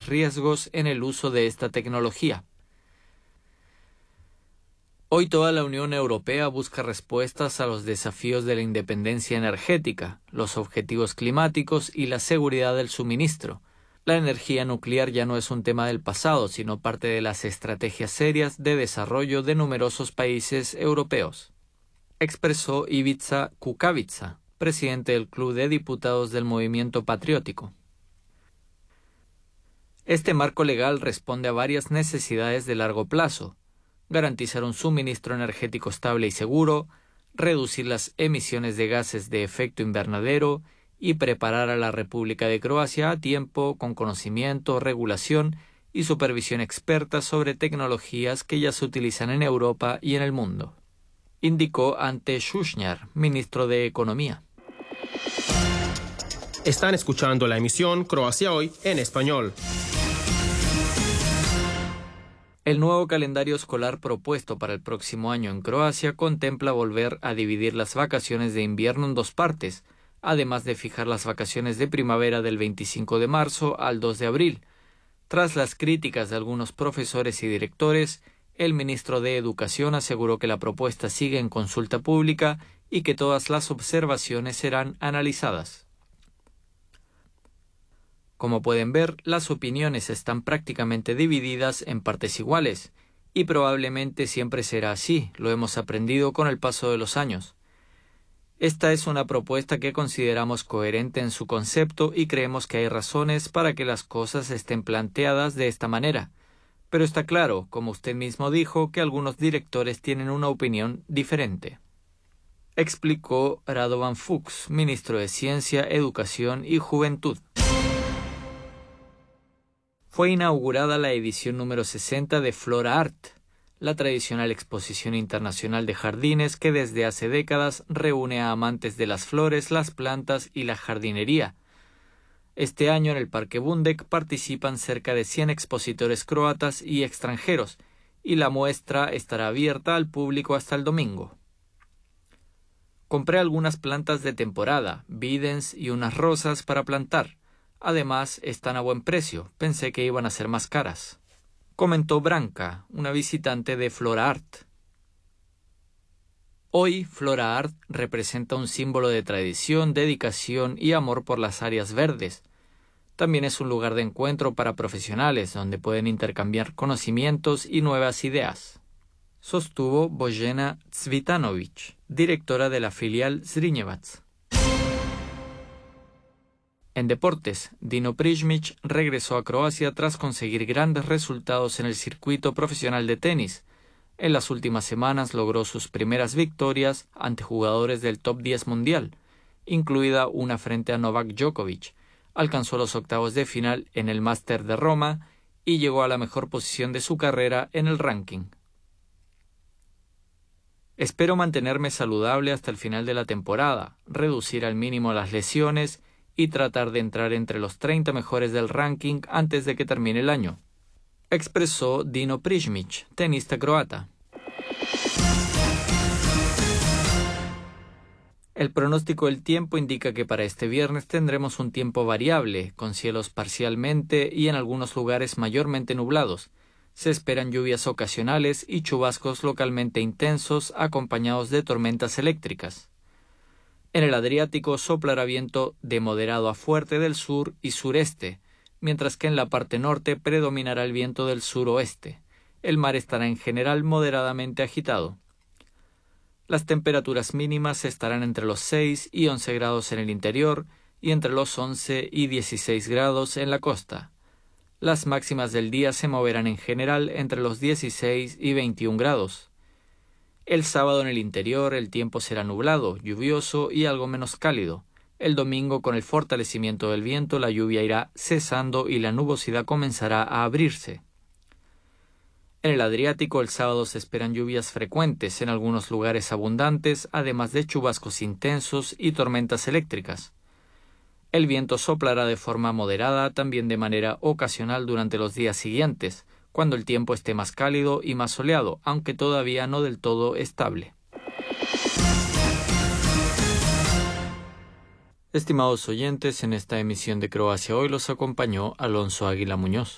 riesgos en el uso de esta tecnología. Hoy toda la Unión Europea busca respuestas a los desafíos de la independencia energética, los objetivos climáticos y la seguridad del suministro. La energía nuclear ya no es un tema del pasado, sino parte de las estrategias serias de desarrollo de numerosos países europeos, expresó Ivica Kukavica, presidente del Club de Diputados del Movimiento Patriótico. Este marco legal responde a varias necesidades de largo plazo: garantizar un suministro energético estable y seguro, reducir las emisiones de gases de efecto invernadero y preparar a la República de Croacia a tiempo con conocimiento, regulación y supervisión experta sobre tecnologías que ya se utilizan en Europa y en el mundo, indicó Ante Šušnjar, ministro de Economía. Están escuchando la emisión Croacia Hoy en español. El nuevo calendario escolar propuesto para el próximo año en Croacia contempla volver a dividir las vacaciones de invierno en dos partes, además de fijar las vacaciones de primavera del 25 de marzo al 2 de abril. Tras las críticas de algunos profesores y directores, el ministro de Educación aseguró que la propuesta sigue en consulta pública y que todas las observaciones serán analizadas. Como pueden ver, las opiniones están prácticamente divididas en partes iguales, y probablemente siempre será así, lo hemos aprendido con el paso de los años. Esta es una propuesta que consideramos coherente en su concepto y creemos que hay razones para que las cosas estén planteadas de esta manera, pero está claro, como usted mismo dijo, que algunos directores tienen una opinión diferente, explicó Radovan Fuchs, ministro de Ciencia, Educación y Juventud. Fue inaugurada la edición número 60 de Flora Art, la tradicional exposición internacional de jardines que desde hace décadas reúne a amantes de las flores, las plantas y la jardinería. Este año en el Parque Bundek participan cerca de 100 expositores croatas y extranjeros, y la muestra estará abierta al público hasta el domingo. Compré algunas plantas de temporada, videns y unas rosas para plantar. Además, están a buen precio, pensé que iban a ser más caras, comentó Branka, una visitante de Flora Art. Hoy, Flora Art representa un símbolo de tradición, dedicación y amor por las áreas verdes. También es un lugar de encuentro para profesionales, donde pueden intercambiar conocimientos y nuevas ideas, sostuvo Bojena Cvitanović, directora de la filial Zrinjevac. En deportes, Dino Prižmić regresó a Croacia tras conseguir grandes resultados en el circuito profesional de tenis. En las últimas semanas logró sus primeras victorias ante jugadores del top 10 mundial, incluida una frente a Novak Djokovic. Alcanzó los octavos de final en el Máster de Roma y llegó a la mejor posición de su carrera en el ranking. Espero mantenerme saludable hasta el final de la temporada, reducir al mínimo las lesiones y tratar de entrar entre los 30 mejores del ranking antes de que termine el año, expresó Dino Prižmić, tenista croata. El pronóstico del tiempo indica que para este viernes tendremos un tiempo variable, con cielos parcialmente y en algunos lugares mayormente nublados. Se esperan lluvias ocasionales y chubascos localmente intensos acompañados de tormentas eléctricas. En el Adriático soplará viento de moderado a fuerte del sur y sureste, mientras que en la parte norte predominará el viento del suroeste. El mar estará en general moderadamente agitado. Las temperaturas mínimas estarán entre los 6 y 11 grados en el interior y entre los 11 y 16 grados en la costa. Las máximas del día se moverán en general entre los 16 y 21 grados. El sábado en el interior el tiempo será nublado, lluvioso y algo menos cálido. El domingo, con el fortalecimiento del viento, la lluvia irá cesando y la nubosidad comenzará a abrirse. En el Adriático el sábado se esperan lluvias frecuentes, en algunos lugares abundantes, además de chubascos intensos y tormentas eléctricas. El viento soplará de forma moderada, también de manera ocasional durante los días siguientes, cuando el tiempo esté más cálido y más soleado, aunque todavía no del todo estable. Estimados oyentes, en esta emisión de Croacia Hoy los acompañó Alonso Águila Muñoz.